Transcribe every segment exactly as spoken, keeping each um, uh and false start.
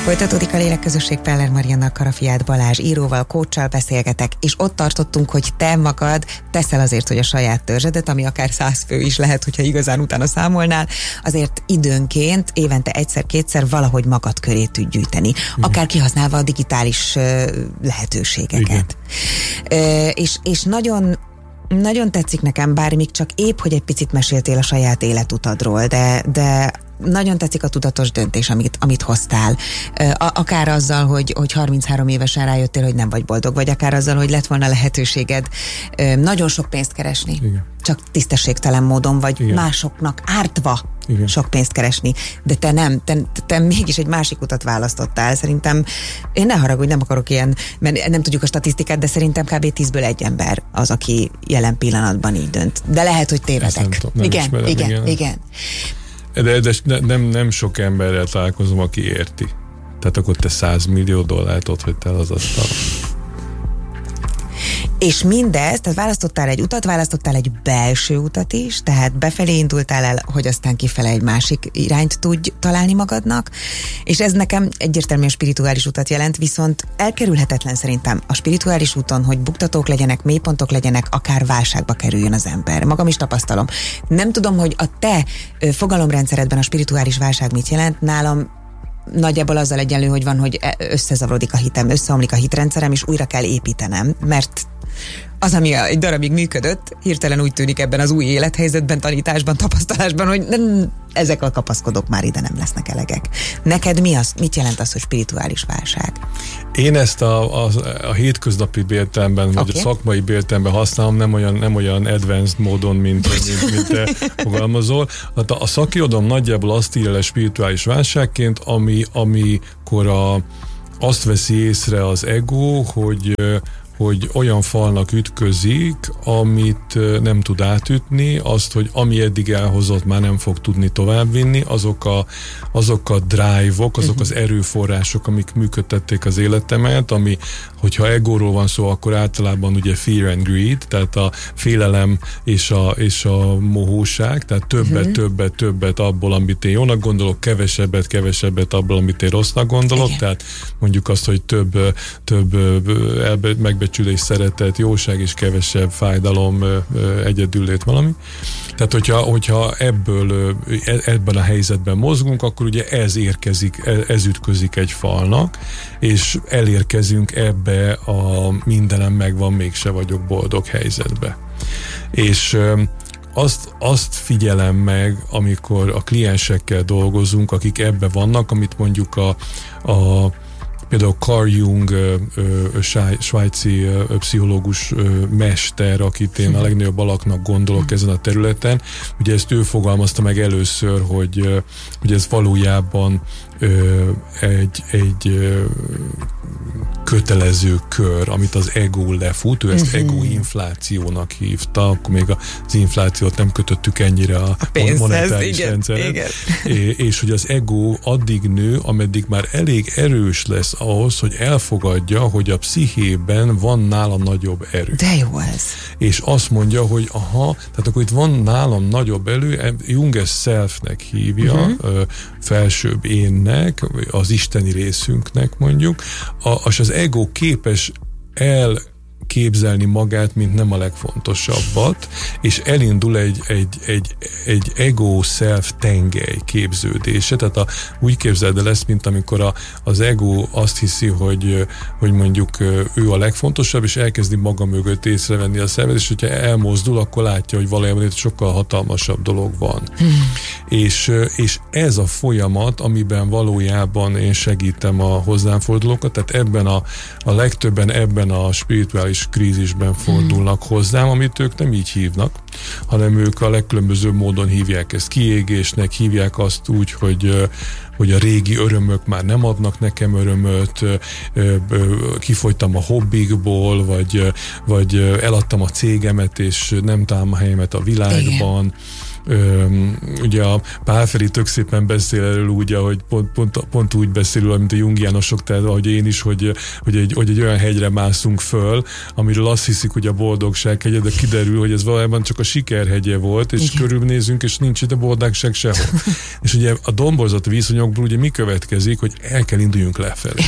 Folytatódik a Lélekközösség Peller Mariannal, Karafiát Balázs íróval, coachsal beszélgetek, és ott tartottunk, hogy te magad teszel azért, hogy a saját törzsedet, ami akár száz fő is lehet, hogyha igazán utána számolnál, azért időnként, évente egyszer-kétszer valahogy magad köré tud gyűjteni. Igen. Akár kihasználva a digitális uh, lehetőségeket. Uh, és, és nagyon Nagyon tetszik nekem, bár még csak épp, hogy egy picit meséltél a saját életutadról, de, de nagyon tetszik a tudatos döntés, amit, amit hoztál. Akár azzal, hogy, hogy harminchárom évesen rájöttél, hogy nem vagy boldog, vagy akár azzal, hogy lett volna lehetőséged nagyon sok pénzt keresni. Igen. Csak tisztességtelen módon, vagy igen, másoknak ártva igen, sok pénzt keresni. De te nem, te, te mégis egy másik utat választottál. Szerintem, én ne haragudj, nem akarok ilyen, mert nem tudjuk a statisztikát, de szerintem kb. tízből egy ember az, aki jelen pillanatban így dönt. De lehet, hogy tévedek. Nem tudom, igen, ismerem, igen, igen, igen. De, de nem, nem sok emberrel találkozom, aki érti. Tehát akkor te száz millió dollárt ott hagytál az asztal. És mindezt, tehát választottál egy utat, választottál egy belső utat is, tehát befelé indultál el, hogy aztán kifele egy másik irányt tudj találni magadnak, és ez nekem egyértelműen spirituális utat jelent, viszont elkerülhetetlen szerintem a spirituális úton, hogy buktatók legyenek, mélypontok legyenek, akár válságba kerüljön az ember. Magam is tapasztalom. Nem tudom, hogy a te fogalomrendszeredben a spirituális válság mit jelent, nálam nagyjából azzal egyenlő, hogy van, hogy összezavarodik a hitem, összeomlik a hitrendszerem, és újra kell építenem, mert az, ami egy darabig működött, hirtelen úgy tűnik ebben az új élethelyzetben, tanításban, tapasztalásban, hogy nem, ezek a kapaszkodók már ide nem lesznek elegek. Neked mi az, mit jelent az, hogy spirituális válság? Én ezt a, a, a hétköznapi értelemben, vagy okay, a szakmai értelemben használom, nem olyan, nem olyan advanced módon, mint, mint, mint te fogalmazol. Hát a, a szakirodalom nagyjából azt írja le spirituális válságként, ami, amikor a, azt veszi észre az ego, hogy hogy olyan falnak ütközik, amit nem tud átütni, azt, hogy ami eddig elhozott, már nem fog tudni továbbvinni, azok a, azok a drive-ok, azok az erőforrások, amik működtették az életemet, ami, hogyha egóról van szó, akkor általában ugye fear and greed, tehát a félelem és a, és a mohóság, tehát többet, uh-huh. többet, többet abból, amit én jónak gondolok, kevesebbet, kevesebbet abból, amit én rossznak gondolok, igen, tehát mondjuk azt, hogy több, több megbecsülés, szeretet, jóság és kevesebb fájdalom, egyedüllét valami. Tehát, hogyha, hogyha ebből, ebben a helyzetben mozgunk, akkor ugye ez érkezik, ez ütközik egy falnak, és elérkezünk ebbe a mindenem megvan, mégse vagyok boldog helyzetbe. És azt, azt figyelem meg, amikor a kliensekkel dolgozunk, akik ebbe vannak, amit mondjuk a, a például Carl Jung, svájci pszichológus mester, akit én a legnagyobb alaknak gondolok ezen a területen. Ugye ezt ő fogalmazta meg először, hogy, hogy ez valójában egy, egy kötelező kör, amit az ego lefut, ő ezt uh-huh. ego-inflációnak hívta, akkor még az inflációt nem kötöttük ennyire a, a monetáris rendszeret. És hogy az ego addig nő, ameddig már elég erős lesz ahhoz, hogy elfogadja, hogy a pszichében van nála nagyobb erő. De jó ez. És azt mondja, hogy aha, tehát akkor itt van nálam nagyobb erő, Jung ezt selfnek hívja, uh-huh. felsőbb énnek, az isteni részünknek mondjuk, a, és az ego képes elképzelni magát, mint nem a legfontosabbat, és elindul egy, egy, egy, egy ego self tengely képződése, tehát a, úgy képzeld el ezt, mint amikor a, az ego azt hiszi, hogy, hogy mondjuk ő a legfontosabb, és elkezdi maga mögött észrevenni a szervet, és hogyha elmozdul, akkor látja, hogy valójában itt sokkal hatalmasabb dolog van. Hmm. És, és ez a folyamat, amiben valójában én segítem a hozzám fordulókat, tehát ebben a, a legtöbben ebben a spirituális krízisben fordulnak hmm. hozzám, amit ők nem így hívnak, hanem ők a legkülönbözőbb módon hívják ezt kiégésnek, hívják azt úgy, hogy hogy a régi örömök már nem adnak nekem örömöt, kifogytam a hobbikból, vagy, vagy eladtam a cégemet, és nem találom a helyemet a világban. ugye a Pál Feri tök szépen beszél erről úgy, ahogy pont, pont, pont úgy beszél, mint a jungiánusok, tehát ahogy én is, hogy, hogy, egy, hogy egy olyan hegyre mászunk föl, amiről azt hiszik, hogy a boldogság hegye, de kiderül, hogy ez valójában csak a sikerhegye volt, és igen. körülnézünk, és nincs itt a boldogság sehol. És ugye a domborzati viszonyokból ugye mi következik, hogy el kell induljunk lefelé.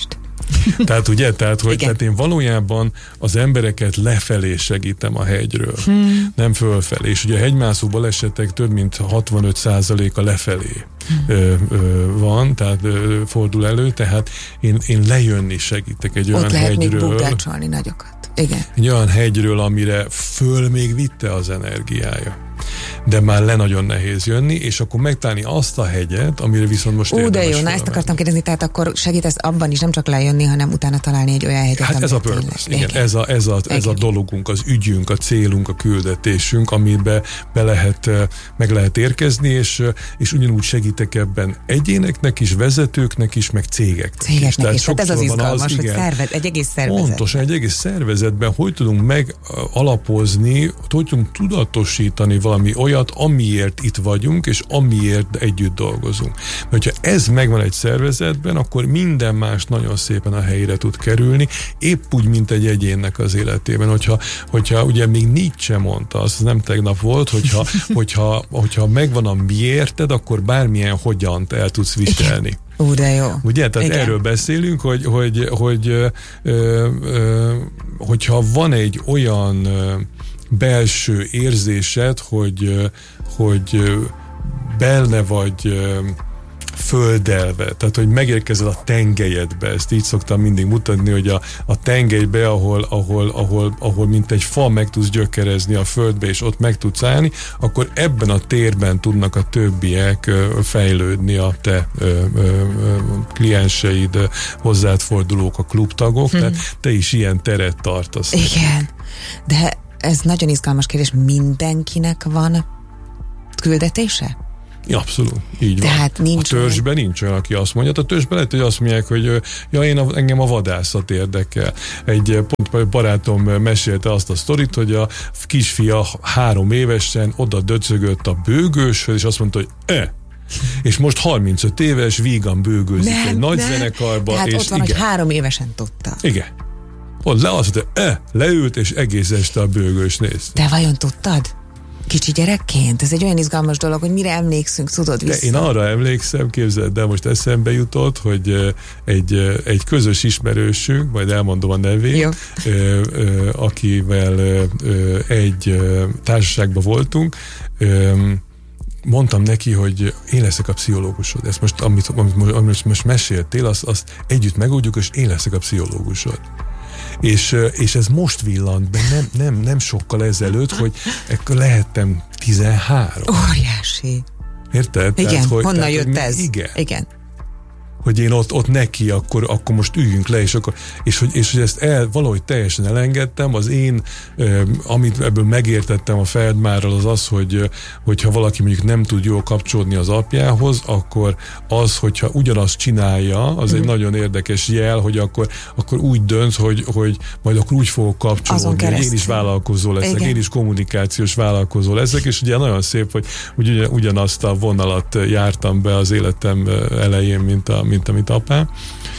Tehát ugye, tehát, hogy, tehát én valójában az embereket lefelé segítem a hegyről, hmm. nem fölfelé. És ugye a hegymászó balesetek több mint hatvanöt százaléka lefelé hmm. ö, ö, van, tehát ö, fordul elő, tehát én, én lejönni segítek egy ott olyan lehet hegyről. Ott lehet még bukdácsolni nagyokat. Igen. Egy olyan hegyről, amire föl még vitte az energiája. De már le nagyon nehéz jönni, és akkor megtalálni azt a hegyet, amire viszont most Ó, de jó, na ezt akartam kérdezni, tehát akkor segítesz abban is nem csak lejönni, hanem utána találni egy olyan hegyet, hát ez a purpose, igen, igen. Ez, a, ez, a, ez a dologunk, az ügyünk, a célunk, a küldetésünk, amiben be lehet, meg lehet érkezni, és, és ugyanúgy segítek ebben egyéneknek is, vezetőknek is, meg cégeknek, cégeknek is. Tehát is. Tehát ez az izgalmas, az, hogy igen, szervez, egy egész szervezet. Pontosan, egy egész szervezetben hogy tudunk megalapozni, hogy tudunk tudatosítani valami olyat, amiért itt vagyunk, és amiért együtt dolgozunk. Mert hogyha ez megvan egy szervezetben, akkor minden más nagyon szépen a helyére tud kerülni, épp úgy, mint egy egyénnek az életében. Hogyha, hogyha ugye még Nietzsche mondta, az nem tegnap volt, hogyha, hogyha, hogyha megvan a miérted, akkor bármilyen hogyant el tudsz viselni. Ú, de jó. Ugye? Tehát igen. Erről beszélünk, hogy, hogy, hogy ö, ö, hogyha van egy olyan ö, belső érzésed, hogy, hogy benne vagy földelve, tehát hogy megérkezel a tengelyedbe, ezt így szoktam mindig mutatni, hogy a, a tengelybe, ahol, ahol, ahol, ahol mint egy fa meg tudsz gyökerezni a földbe, és ott meg tudsz állni, akkor ebben a térben tudnak a többiek fejlődni, a te ö, ö, klienseid, hozzád fordulók, a klubtagok, hmm. tehát te is ilyen teret tartasz. Igen, de ez nagyon izgalmas kérdés, mindenkinek van küldetése? Ja, abszolút, így Tehát van. Nincs a törzsben olyan... nincs olyan, aki azt mondja. A törzsben lehet, hogy azt mondják, hogy ja, én a, engem a vadászat érdekel. Egy pont barátom mesélte azt a sztorit, hogy a kisfia három évesen oda döcögött a bőgőshöz, és azt mondta, hogy e, és most harmincöt éves, vígan bőgőzik nem, egy nagy nem. zenekarba. Tehát és ott van, igen. hogy három évesen tudta. Igen. Ott le azt mondta, e, leült, és egész este a bőgős nézte. De vajon tudtad? Kicsi gyerekként? Ez egy olyan izgalmas dolog, hogy mire emlékszünk, tudod vissza. De én arra emlékszem, képzeld, de most eszembe jutott, hogy egy, egy közös ismerősünk, majd elmondom a nevét, ö, ö, akivel ö, egy társaságban voltunk, ö, mondtam neki, hogy én leszek a pszichológusod. Ezt most, amit, amit, amit most meséltél, azt, azt együtt megoldjuk, és én leszek a pszichológusod. És, és ez most villant be, nem, nem, nem sokkal ezelőtt, hogy ekkor lehettem tizenhárom. Óriási. Érted? Igen, tehát, hogy, honnan tehát, jött hogy, ez? Igen. Igen. Hogy én ott, ott neki, akkor, akkor most üljünk le, és, akkor, és, hogy, és hogy ezt el, valahogy teljesen elengedtem, az én, eh, amit ebből megértettem a Feldmárral, az az, hogy hogyha valaki mondjuk nem tud jól kapcsolódni az apjához, akkor az, hogyha ugyanazt csinálja, az mm. egy nagyon érdekes jel, hogy akkor, akkor úgy dönt, hogy, hogy majd akkor úgy fogok kapcsolódni, hogy én is vállalkozó leszek, igen. Én is kommunikációs vállalkozó leszek, és ugye nagyon szép, hogy ugyan, ugyanazt a vonalat jártam be az életem elején, mint a mint amit apám,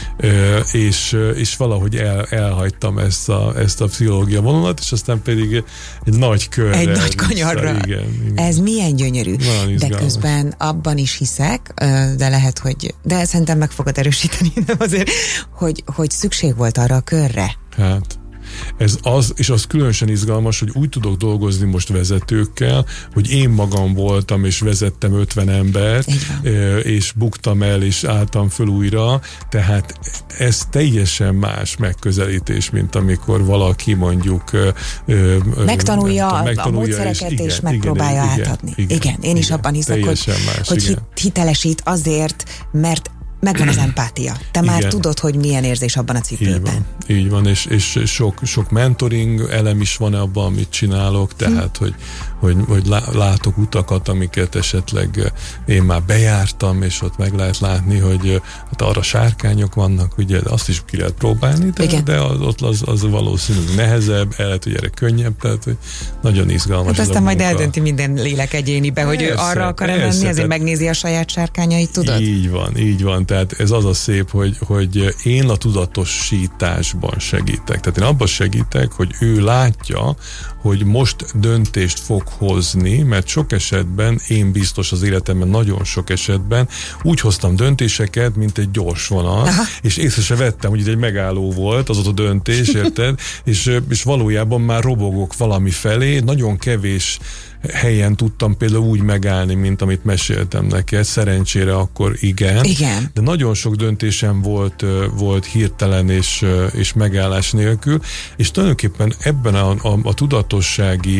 és, és valahogy el, elhagytam ezt a, ezt a pszichológia vonalat, és aztán pedig egy nagy körre. Egy nagy kanyarra. Vissza, igen, igen. Ez milyen gyönyörű. De közben abban is hiszek, de lehet, hogy, de szerintem meg fogod erősíteni, nem azért, hogy, hogy szükség volt arra a körre. Hát ez az, és az különösen izgalmas, hogy úgy tudok dolgozni most vezetőkkel, hogy én magam voltam, és vezettem ötven embert, és buktam el, és álltam föl újra, tehát ez teljesen más megközelítés, mint amikor valaki mondjuk megtanulja, tudom, megtanulja a módszereket, és, és igen, megpróbálja igen, átadni. Igen, igen, igen, én is igen, abban hiszek, hogy, más, hogy hitelesít azért, mert megvan az empátia. Te igen. már tudod, hogy milyen érzés abban a cipőben. Így van, így van és, és sok, sok mentoring elem is van abban, amit csinálok, tehát, hm. hogy, hogy, hogy látok utakat, amiket esetleg én már bejártam, és ott meg lehet látni, hogy hát arra sárkányok vannak, ugye azt is ki lehet próbálni, de, de az, ott az, az valószínűleg nehezebb, el lehet, hogy erre könnyebb, tehát hogy nagyon izgalmas. Hát aztán majd eldönti minden lélek egyénibe, hogy persze, ő arra akar menni, azért megnézi a saját sárkányait, tudod? Így van, így van, tehát ez az a szép, hogy, hogy én a tudatosításban segítek, tehát én abban segítek, hogy ő látja, hogy most döntést fog hozni, mert sok esetben, én biztos az életemben nagyon sok esetben úgy hoztam döntéseket, mint egy gyors vonal, aha, és észre se vettem, hogy itt egy megálló volt, az ott a döntés, érted? és, és valójában már robogok valami felé, nagyon kevés helyen tudtam például úgy megállni, mint amit meséltem neked, szerencsére akkor igen, igen. de nagyon sok döntésem volt, volt hirtelen és, és megállás nélkül, és tulajdonképpen ebben a, a, a tudatossági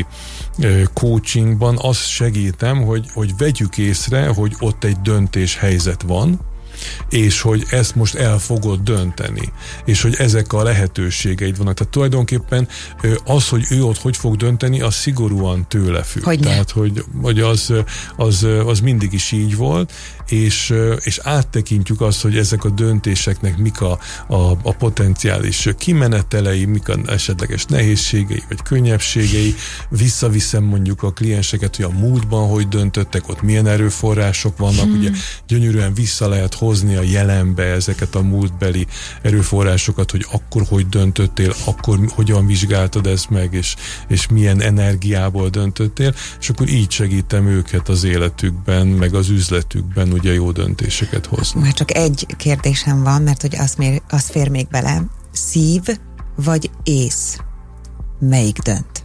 coachingban azt segítem, hogy, hogy vegyük észre, hogy ott egy döntéshelyzet van, és hogy ezt most el fogod dönteni, és hogy ezek a lehetőségeid vannak. Tehát tulajdonképpen az, hogy ő ott hogy fog dönteni, az szigorúan tőle függ. Hogy Tehát, hogy, hogy az, az, az mindig is így volt, és, és áttekintjük azt, hogy ezek a döntéseknek mik a, a, a potenciális kimenetelei, mik a esetleges nehézségei, vagy könnyebbségei. Visszaviszem mondjuk a klienseket, hogy a múltban hogy döntöttek, ott milyen erőforrások vannak, hmm. ugye gyönyörűen vissza lehet hozni a jelenbe ezeket a múltbeli erőforrásokat, hogy akkor hogy döntöttél, akkor hogyan vizsgáltad ezt meg, és, és milyen energiából döntöttél, és akkor így segítem őket az életükben, meg az üzletükben ugye jó döntéseket hozni. Már csak egy kérdésem van, mert hogy azt, mér, azt fér még bele. Szív vagy ész? Melyik dönt?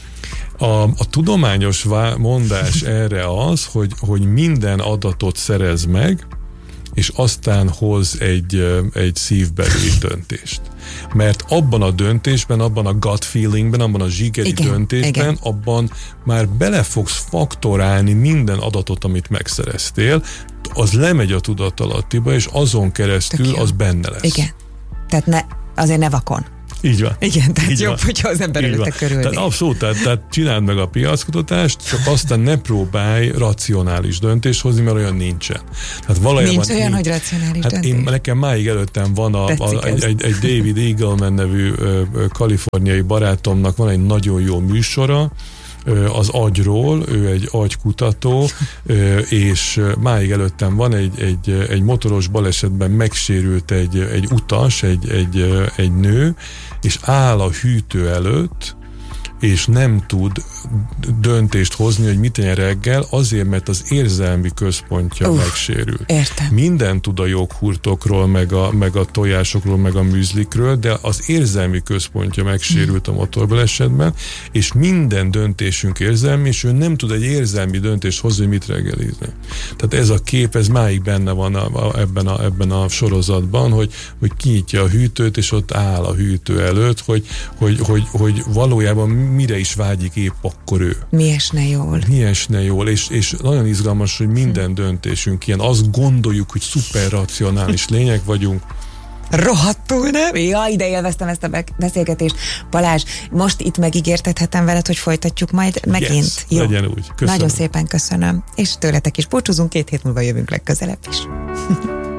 A, a tudományos mondás erre az, hogy, hogy minden adatot szerez meg, és aztán hoz egy, egy szívbeli döntést. Mert abban a döntésben, abban a gut feelingben, abban a zsigeri igen, döntésben, igen. abban már bele fogsz faktorálni minden adatot, amit megszereztél, az lemegy a tudatalattiba, és azon keresztül az benne lesz. Igen. Tehát ne, azért ne vakon. Így van. Igen, tehát így jobb, van. hogyha az ember előtte körülnéz. Tehát abszolút, tehát, tehát csináld meg a piackutatást, csak aztán ne próbálj racionális döntést hozni, mert olyan nincsen. Tehát valójában nincs olyan, én, hogy racionális hát döntés? Én, nekem máig előttem van a, a, egy, egy, egy David Eagleman nevű ö, ö, kaliforniai barátomnak van egy nagyon jó műsora, az agyról, ő egy agykutató, és máig előttem van egy, egy, egy motoros balesetben megsérült egy, egy utas, egy, egy, egy nő, és áll a hűtő előtt, és nem tud döntést hozni, hogy mit tegyen reggel, azért, mert az érzelmi központja uh, megsérült. Értem. Minden tud a joghurtokról, meg a, meg a tojásokról, meg a műzlikről, de az érzelmi központja megsérült a motorbalesetben, és minden döntésünk érzelmi, és ő nem tud egy érzelmi döntést hozni, hogy mit reggelizni. Tehát ez a kép, ez máig benne van a, a, ebben, a, ebben a sorozatban, hogy, hogy kinyitja a hűtőt, és ott áll a hűtő előtt, hogy, hogy, hogy, hogy valójában mire is vágyik épp akkor ő. Mi esne jól. Mi esne jól, és, és nagyon izgalmas, hogy minden döntésünk ilyen. Azt gondoljuk, hogy szuper racionális lények vagyunk. Rohadtul, nem? Jaj, de élveztem ezt a beszélgetést. Balázs, most itt megígértethetem veled, hogy folytatjuk majd megint. Yes, jó. Legyen úgy. Köszönöm. Nagyon szépen köszönöm. És tőletek is búcsúzunk, két hét múlva jövünk legközelebb is.